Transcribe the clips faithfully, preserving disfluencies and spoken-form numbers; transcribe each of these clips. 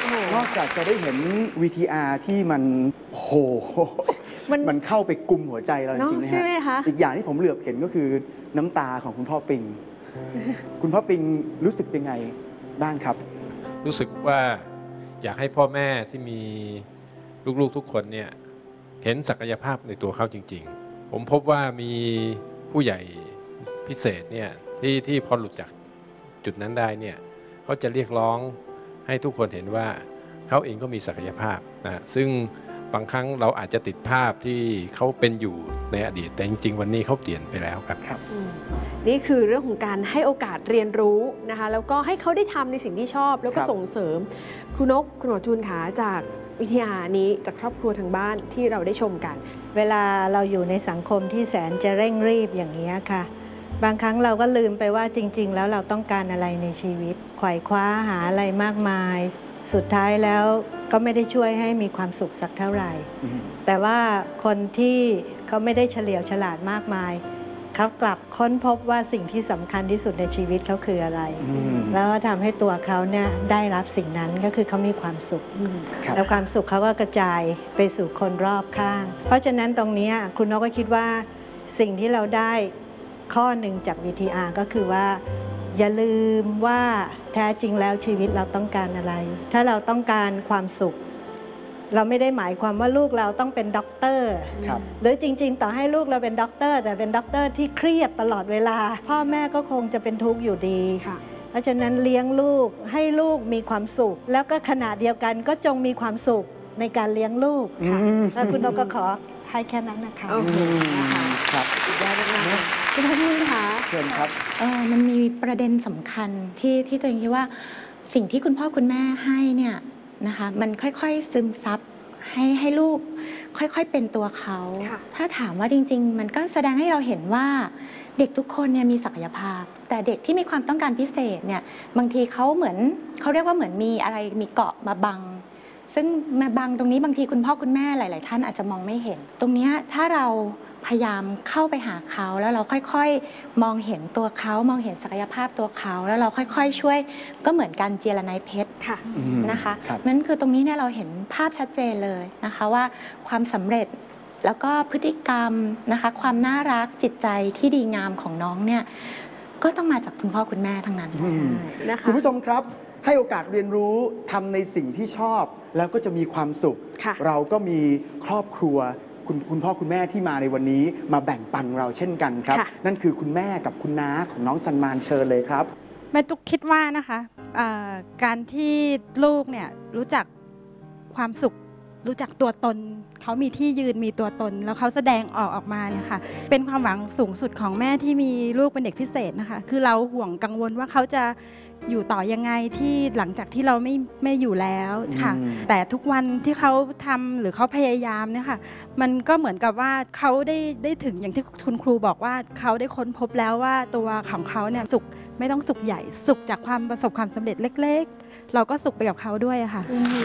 นอกจากจะได้เห็น วี ที อาร์ ที่มันโหมันมันเข้าไปกุมหัวใจเราจริงๆนะฮะอีกอย่างที่ผมเหลือบเห็นก็คือน้ำตาของคุณพ่อปิงคุณพ่อปิงรู้สึกยังไงบ้างครับรู้สึกว่าอยากให้พ่อแม่ที่มีลูกๆทุกคนเนี่ยเห็นศักยภาพในตัวเขาจริงๆผมพบว่ามีผู้ใหญ่พิเศษเนี่ยที่ที่พอหลุดจากจุดนั้นได้เนี่ยเขาจะเรียกร้องให้ทุกคนเห็นว่าเขาเองก็มีศักยภาพนะซึ่งบางครั้งเราอาจจะติดภาพที่เขาเป็นอยู่ในอดีตแต่จริงๆวันนี้เขาเปลี่ยนไปแล้วครับครับนี่คือเรื่องของการให้โอกาสเรียนรู้นะคะแล้วก็ให้เขาได้ทำในสิ่งที่ชอบแล้วก็ส่งเสริมครูนกคุณหมอจูนขาจากวิทยานี้จากครอบครัวทางบ้านที่เราได้ชมกันเวลาเราอยู่ในสังคมที่แสนจะเร่งรีบอย่างนี้ค่ะบางครั้งเราก็ลืมไปว่าจริงๆแล้วเราต้องการอะไรในชีวิตไขว่คว้าหาอะไรมากมายสุดท้ายแล้วก็ไม่ได้ช่วยให้มีความสุขสักเท่าไหร่แต่ว่าคนที่เขาไม่ได้เฉลียวฉลาดมากมายเขากลับค้นพบว่าสิ่งที่สำคัญที่สุดในชีวิตเขาคืออะไรแล้วก็ทำให้ตัวเขาเนี่ยได้รับสิ่งนั้นก็คือเขามีความสุขแล้วความสุขเขาก็กระจายไปสู่คนรอบข้างเพราะฉะนั้นตรงนี้คุณนกก็คิดว่าสิ่งที่เราได้ข้อหนึ่งจาก วี ที อาร์ ก็คือว่าอย่าลืมว่าแท้จริงแล้วชีวิตเราต้องการอะไรถ้าเราต้องการความสุขเราไม่ได้หมายความว่าลูกเราต้องเป็นด็อกเตอร์หรือจริงๆต่อให้ลูกเราเป็นด็อกเตอร์แต่เป็นด็อกเตอร์ที่เครียดตลอดเวลาพ่อแม่ก็คงจะเป็นทุกข์อยู่ดีเพราะฉะนั้นเลี้ยงลูกให้ลูกมีความสุขแล้วก็ขณะเดียวกันก็จงมีความสุขในการเลี้ยงลูกแล้วคุณนกก็ขอให้แค่นั้นนะคะครับได้มากคุณพ่อพูดค่ะเชิญครับเออมันมีประเด็นสำคัญที่ที่ตัวเองคิดว่าสิ่งที่คุณพ่อคุณแม่ให้เนี่ยนะคะมันค่อยๆซึมซับให้ให้ลูกค่อยๆเป็นตัวเขาถ้าถามว่าจริงๆมันก็แสดงให้เราเห็นว่าเด็กทุกคนเนี่ยมีศักยภาพแต่เด็กที่มีความต้องการพิเศษเนี่ยบางทีเขาเหมือนเขาเรียกว่าเหมือนมีอะไรมีเกาะมาบังซึ่งมาบังตรงนี้บางทีคุณพ่อคุณแม่หลายๆท่านอาจจะมองไม่เห็นตรงนี้ถ้าเราพยายามเข้าไปหาเขาแล้วเราค่อยๆมองเห็นตัวเขามองเห็นศักยภาพตัวเขาแล้วเราค่อยๆช่วยก็เหมือนกันเจรไนเพชรนะคะนั่นคือตรงนี้เนี่ยเราเห็นภาพชัดเจนเลยนะคะว่าความสำเร็จแล้วก็พฤติกรรมนะคะความน่ารักจิตใจที่ดีงามของน้องเนี่ยก็ต้องมาจากคุณพ่อคุณแม่ทั้งนั้นนะคะคุณผู้ชมครับให้โอกาสเรียนรู้ทำในสิ่งที่ชอบแล้วก็จะมีความสุขเราก็มีครอบครัวคุณคุณพ่อคุณแม่ที่มาในวันนี้มาแบ่งปันเราเช่นกันครับนั่นคือคุณแม่กับคุณน้าของน้องซันมานเชิญเลยครับแม่ตุ๊กคิดว่านะคะการที่ลูกเนี่ยรู้จักความสุขรู้จักตัวตนเขามีที่ยืนมีตัวตนแล้วเขาแสดงออกออกมาเนี่ยค่ะเป็นความหวังสูงสุดของแม่ที่มีลูกเป็นเด็กพิเศษนะคะคือเราห่วงกังวลว่าเขาจะอยู่ต่อยังไงที่หลังจากที่เราไม่ไม่อยู่แล้วค่ะแต่ทุกวันที่เขาทำหรือเขาพยายามเนี่ยค่ะมันก็เหมือนกับว่าเขาได้ได้ถึงอย่างที่คุณครูบอกว่าเขาได้ค้นพบแล้วว่าตัวของเขาเนี่ยสุขไม่ต้องสุขใหญ่สุขจากความประสบความสำเร็จเล็กๆเราก็สุขไปกับเขาด้วยค่ะ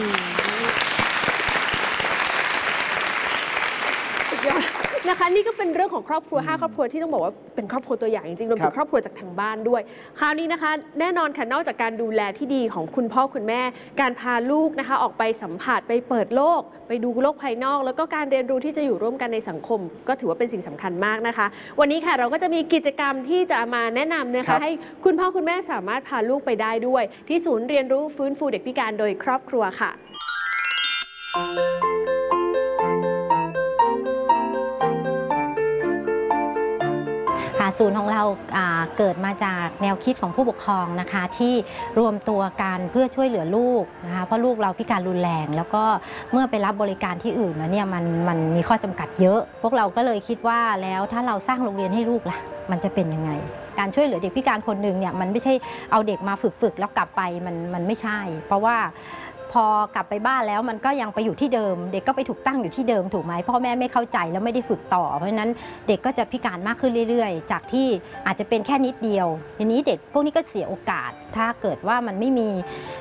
นะคะนี่ก็เป็นเรื่องของครอบครัวห้าครอบครัวที่ต้องบอกว่าเป็นครอบครัวตัวอย่างจริงๆรวมถึงครอบครัวจากทางบ้านด้วยคราวนี้นะคะแน่นอนค่ะนอกจากการดูแลที่ดีของคุณพ่อคุณแม่การพาลูกนะคะออกไปสัมผัสไปเปิดโลกไปดูโลกภายนอกแล้วก็การเรียนรู้ที่จะอยู่ร่วมกันในสังคมก็ถือว่าเป็นสิ่งสำคัญมากนะคะวันนี้ค่ะเราก็จะมีกิจกรรมที่จะมาแนะนำนะคะให้คุณพ่อคุณแม่สามารถพาลูกไปได้ด้วยที่ศูนย์เรียนรู้ฟื้นฟูเด็กพิการโดยครอบครัวค่ะศูนย์ของเราเกิดมาจากแนวคิดของผู้ปกครองนะคะที่รวมตัวกันเพื่อช่วยเหลือลูกนะคะเพราะลูกเราพิการรุนแรงแล้วก็เมื่อไปรับบริการที่อื่นแล้วเนี่ยมันมันมีข้อจำกัดเยอะพวกเราก็เลยคิดว่าแล้วถ้าเราสร้างโรงเรียนให้ลูกล่ะมันจะเป็นยังไงการช่วยเหลือเด็กพิการคนหนึ่งเนี่ยมันไม่ใช่เอาเด็กมาฝึกๆแล้วกลับไปมันมันไม่ใช่เพราะว่าพอกลับไปบ้านแล้วมันก็ยังไปอยู่ที่เดิมเด็กก็ไปถูกตั้งอยู่ที่เดิมถูกไหมพ่อแม่ไม่เข้าใจแล้วไม่ได้ฝึกต่อเพราะฉะนั้นเด็กก็จะพิการมากขึ้นเรื่อยๆจากที่อาจจะเป็นแค่นิดเดียวทีนี้เด็กพวกนี้ก็เสียโอกาสถ้าเกิดว่ามันไม่มี